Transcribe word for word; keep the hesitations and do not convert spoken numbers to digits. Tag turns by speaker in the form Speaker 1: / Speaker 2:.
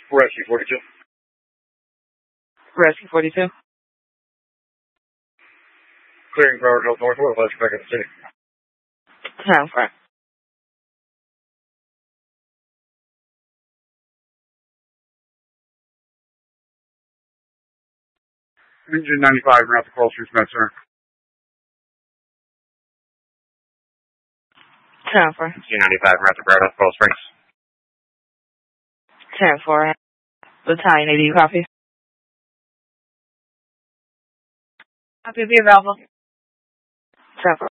Speaker 1: Rescue forty-two.
Speaker 2: Rescue forty-two.
Speaker 1: Clearing Broward Health Northwest, let's get back in the city.
Speaker 2: Sound front.
Speaker 1: Engine ninety-five, route to Coral Street Med Center.
Speaker 2: Sound for.
Speaker 1: Engine ninety-five, route to Broward Health Coral Springs.
Speaker 2: Sound for. Battalion eighty, copy. Copy, be available. Sound for.